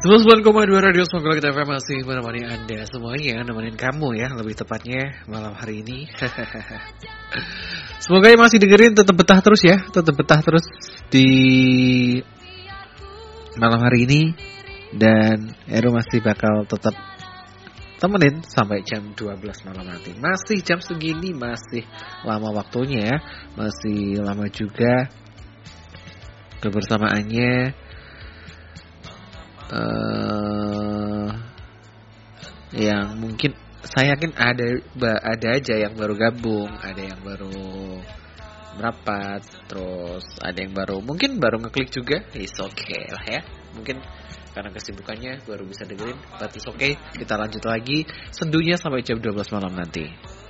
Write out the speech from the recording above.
99,2 Radio Semoga kita FM masih menemani Anda semuanya, nemenin kamu ya, lebih tepatnya malam hari ini. Semoga yang masih dengerin tetap betah terus ya, tetap betah terus di malam hari ini. Dan Eru masih bakal tetap temenin sampai jam 12 malam nanti. Masih jam segini, masih lama waktunya ya, masih lama juga kebersamaannya. Yang mungkin saya yakin ada aja yang baru gabung, ada yang baru merapat, terus ada yang mungkin baru ngeklik juga. It's okay lah ya, mungkin karena kesibukannya baru bisa dengerin, but it's okay. Kita lanjut lagi sendunya sampai jam 12 malam nanti.